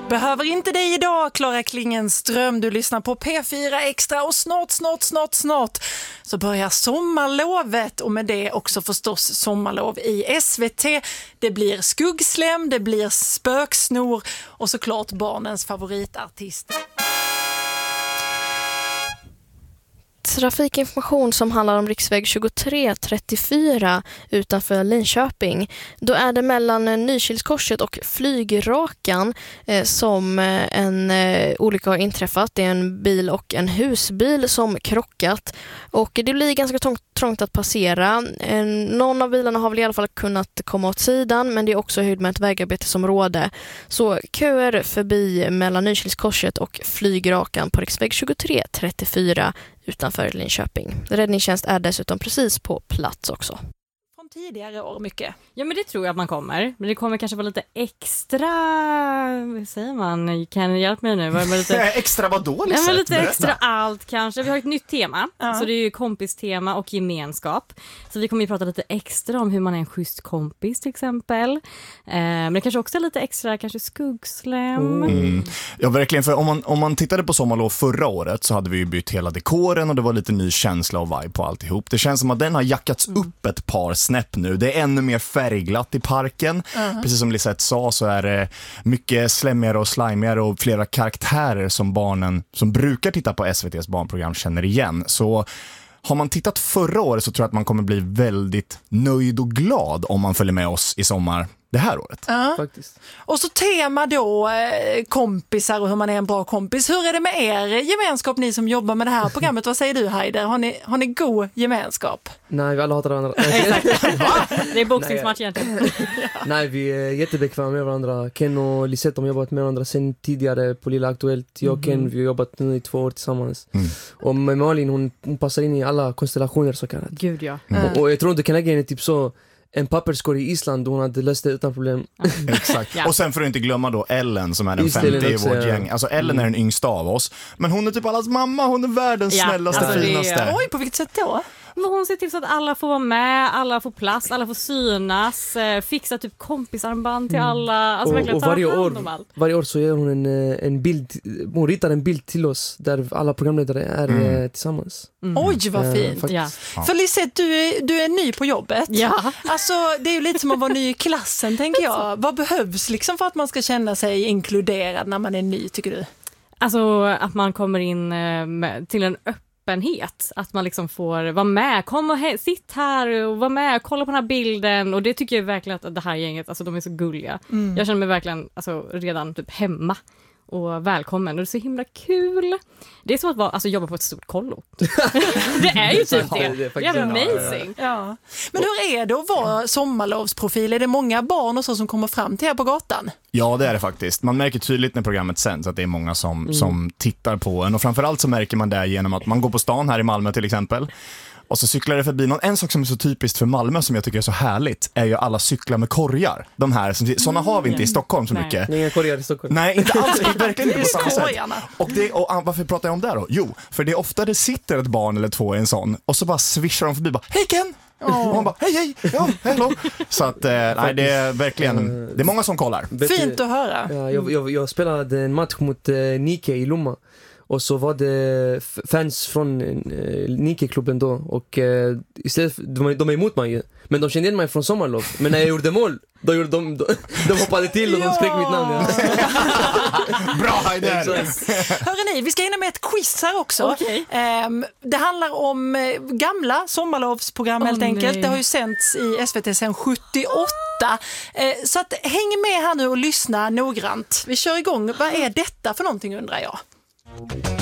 Behöver inte dig idag, Klara Klingenström. Du lyssnar på P4 Extra och snart så börjar sommarlovet och med det också förstås sommarlov i SVT. Det blir skuggslem, det blir spöksnor och såklart barnens favoritartist. Trafikinformation som handlar om riksväg 2334 utanför Linköping. Då är det mellan Nykilskorset och Flygrakan som en olycka har inträffat. Det är en bil och en husbil som krockat och det blir ganska trångt att passera. Någon av bilarna har väl i alla fall kunnat komma åt sidan, men det är också höjd med ett vägarbetesområde. Så köer förbi mellan Nykilskorset och Flygrakan på riksväg 2334 utanför Linköping. Räddningstjänst är dessutom precis på plats också. Från tidigare år mycket. Ja, men det tror jag att man kommer. Men det kommer kanske vara lite extra... Vad säger man? Kan du hjälpa mig nu? Lite... extra vad då? Ja, men lite extra allt kanske. Vi har ett nytt tema. Så det är ju kompistema och gemenskap. Så vi kommer ju prata lite extra om hur man är en schysst kompis till exempel. Men det kanske också är lite extra, kanske skuggslem. Ja, verkligen. För om man tittade på sommarlov förra året så hade vi ju bytt hela dekoren och det var lite ny känsla och vibe på alltihop. Det känns som att den har jackats upp ett par snäpp nu. Det är ännu mer färgglatt i parken. Precis som Lisette sa så är det mycket slemmigare och slimigare och flera karaktärer som barnen som brukar titta på SVT:s barnprogram känner igen. Så har man tittat förra året så tror jag att man kommer bli väldigt nöjd och glad om man följer med oss i sommar det här året. Faktiskt. Och så tema då kompisar och hur man är en bra kompis. Hur är det med er gemenskap, ni som jobbar med det här programmet? Vad säger du, Heider? Har ni god gemenskap? Nej, vi alla hatar varandra. Det är boxningsmatch egentligen. Nej, vi är jättebekväma med varandra. Ken och Lisette har jobbat med varandra sen tidigare på Lilla Aktuellt. Jag och Ken, vi har jobbat nu i 2 år tillsammans. Och med Malin, hon passar in i alla konstellationer så kallat. Gud, ja. Och jag tror inte kan lägga henne typ så en papperskorg i Island och hon hade löst det utan problem. Exakt. Och sen får du inte glömma då Ellen som är den femte i vårt gäng. Alltså Ellen är den yngsta av oss. Men hon är typ allas mamma, hon är världens snällaste, finaste. Oj, på vilket sätt då? Men hon ser till så att alla får vara med, alla får plats, alla får synas, fixa typ kompisarmband till alla, alltså verkligen och ta hand om allt. Varje år så gör hon en bild, hon ritar en bild till oss där alla programledare är tillsammans. Oj, vad fint. För Lisette, du är ny på jobbet. Ja. Alltså, det är ju lite som att vara ny i klassen, tänker jag. Vad behövs liksom för att man ska känna sig inkluderad när man är ny, tycker du? Alltså att man kommer in till en öppenhet, att man liksom får vara med, kom och sitt här och vara med, kolla på den här bilden, och det tycker jag verkligen att det här gänget, alltså de är så gulliga. Jag känner mig verkligen alltså, redan typ hemma och välkommen, och det är så himla kul. Det är som att vara, alltså, jobba på ett stort kollo. Det är ju typ det. Det är amazing. Ja. Men hur är det att vara sommarlovsprofil? Är det många barn och så som kommer fram till er på gatan? Ja, det är det faktiskt. Man märker tydligt när programmet sänds att det är många som tittar på en. Och framförallt så märker man det genom att man går på stan här i Malmö till exempel. Och så cyklar det förbi en sak som är så typiskt för Malmö som jag tycker är så härligt är ju alla cyklar med korgar. De här, såna har vi inte i Stockholm så mycket. Nej, inga korgar i Stockholm. Nej, inte alls, verkligen inte på samma sätt. Korgarna. Och varför pratar jag om det då? Jo, för det är ofta det sitter ett barn eller två i en sån och så bara swishar de förbi, bara, hej Ken! Och man bara, hej, ja, hello. Så att, nej, det är verkligen, det är många som kollar. Fint att höra. Ja, jag spelade en match mot Nike i Lomma. Och så var det fans från Nike-klubben då. Och istället, de är emot mig. Men de kände igen mig från sommarlov. Men när jag gjorde mål, då gjorde de hoppade till och de skrek mitt namn. Ja. Bra, Heider! Hörrni, vi ska hinna med ett quiz här också. Okay. Det handlar om gamla sommarlovsprogram helt enkelt. Det har ju sänts i SVT sedan 78. Så att, häng med här nu och lyssna noggrant. Vi kör igång. Vad är detta för någonting, undrar jag?